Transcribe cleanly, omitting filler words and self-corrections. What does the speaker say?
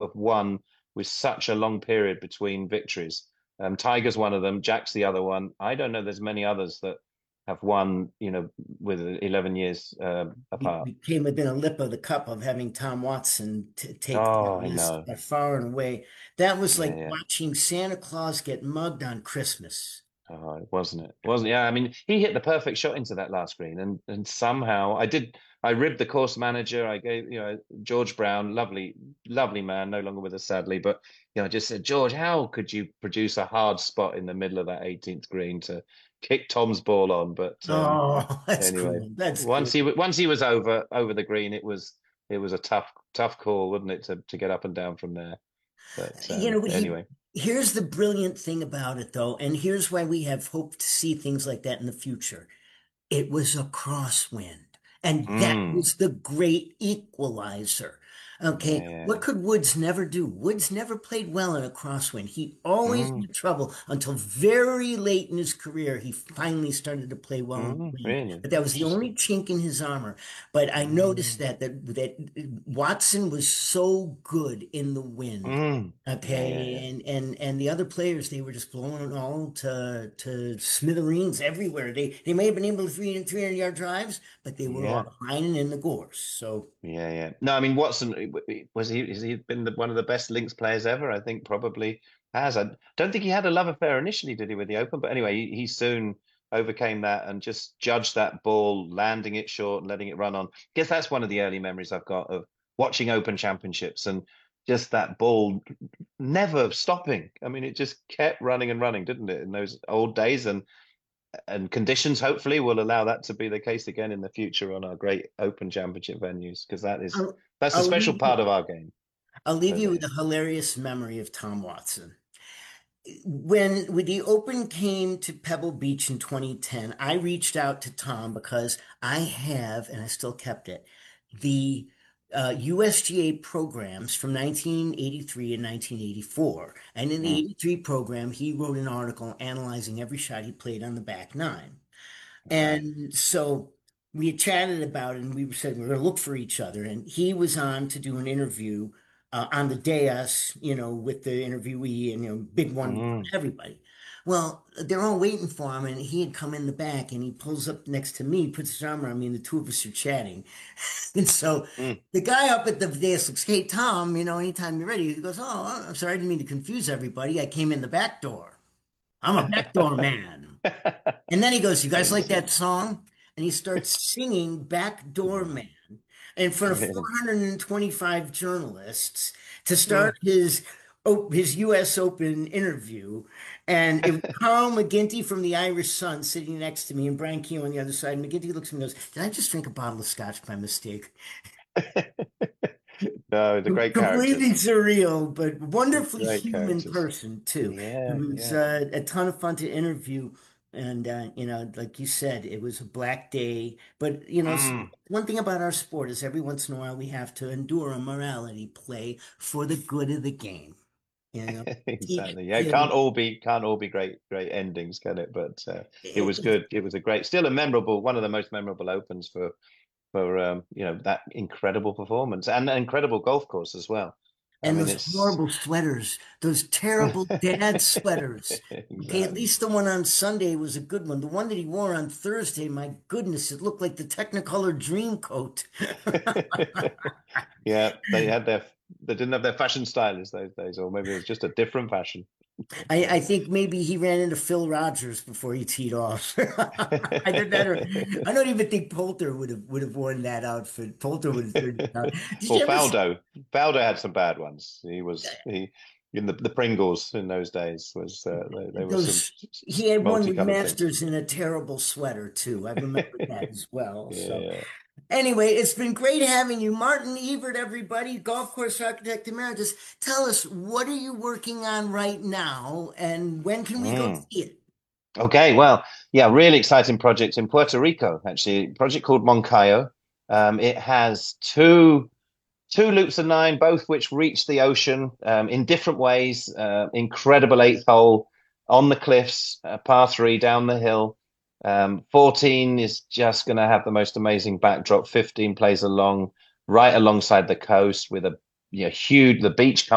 have won with such a long period between victories. Tiger's one of them. Jack's the other one. I don't know. There's many others that have won, with 11 years apart. Became within a lip of the cup of having Tom Watson take that Oh, I list know. far and away. That was Yeah, like yeah. watching Santa Claus get mugged on Christmas. Oh, wasn't it? Wasn't Yeah, I mean, he hit the perfect shot into that last green, and somehow I ribbed the course manager. I gave, George Brown, lovely, lovely man, no longer with us sadly, but I just said, George, how could you produce a hard spot in the middle of that 18th green to kick Tom's ball on? But Oh, that's anyway, cool. That's cool. once he was over the green, it was a tough call, wasn't it, to get up and down from there. But anyway. Here's the brilliant thing about it though, and here's why we have hope to see things like that in the future. It was a crosswind. And that Mm, was the great equalizer. Okay, yeah, what could Woods never do? Woods never played well in a crosswind. He always mm, had trouble until very late in his career. He finally started to play well in the wind. really But that was the only interesting. chink in his armor. But I noticed Mm, that Watson was so good in the wind. yeah, yeah, Okay, yeah. and the other players, they were just blowing it all to smithereens everywhere. They may have been able to 300-yard drives, but they were Yeah, all lining in the gorse. So yeah, yeah. No, I mean Watson has he been one of the best links players ever? I think probably has. I don't think he had a love affair initially, did he, with the Open? But anyway, he soon overcame that and just judged that ball, landing it short and letting it run on. Guess that's one of the early memories I've got of watching Open Championships and just that ball never stopping. I mean, it just kept running and running, didn't it, in those old days? And conditions hopefully will allow that to be the case again in the future on our great Open Championship venues, because I'll, that's a I'll special leave part of our game. I'll leave So you with there. a hilarious memory of Tom Watson. When the Open came to Pebble Beach in 2010, I reached out to Tom because I have, and I still kept it, the USGA programs from 1983 and 1984. And in the Mm, 83 program, he wrote an article analyzing every shot he played on the back nine. right. And so we had chatted about it and we said we are going to look for each other. And he was on to do an interview on the dais, with the interviewee and, big one in front Mm, of everybody. Well, they're all waiting for him, and he had come in the back and he pulls up next to me, puts his arm around me, and the two of us are chatting. And so mm. the guy up at the dais looks, hey, Tom, anytime you're ready. He goes, oh, I'm sorry, I didn't mean to confuse everybody. I came in the back door. I'm a backdoor man. And then he goes, you guys like Excellent. that song? And he starts singing Backdoor Mm, Man in front of really. 425 journalists to Mm. start his US Open interview. And it was Carl McGinty from the Irish Sun sitting next to me and Brian Keogh on the other side. And McGinty looks at me and goes, did I just drink a bottle of scotch by mistake? No, the great Completely characters. surreal, but wonderfully Great human characters. person too. It Yeah, was yeah. a ton of fun to interview, and like you said, it was a black day. But Mm. one thing about our sport is every once in a while we have to endure a morality play for the good of the game. You know, Teach Exactly. Yeah, it kids. can't all be great endings, can it? But it was It- good. It was a great, still a memorable, one of the most memorable opens for that incredible performance and an incredible golf course as well. I And mean, those it's horrible sweaters, those terrible dad sweaters. Okay, at exactly. least the one on Sunday was a good one. The one that he wore on Thursday, my goodness, it looked like the Technicolor Dream Coat. Yeah, they didn't have their fashion stylists those days, or maybe it was just a different fashion. I think maybe he ran into Phil Rogers before he teed off. I did that, or I don't even think Poulter would have worn that outfit. Poulter would have turned it out. Did Well, you ever see Faldo had some bad ones. He in the Pringles in those days was they were some those? He had one with multicolored things. Masters in a terrible sweater too. I remember that as well. So. Yeah. Anyway, it's been great having you. Martin Evert, everybody, Golf Course Architect Emeritus. Tell us, what are you working on right now and when can we go Mm. see it? Okay, well, yeah, really exciting project in Puerto Rico, actually, a project called Moncayo. It has two loops of nine, both which reach the ocean in different ways. Incredible eighth hole on the cliffs, par three down the hill. 14 is just going to have the most amazing backdrop. 15 plays along right alongside the coast with a huge the beach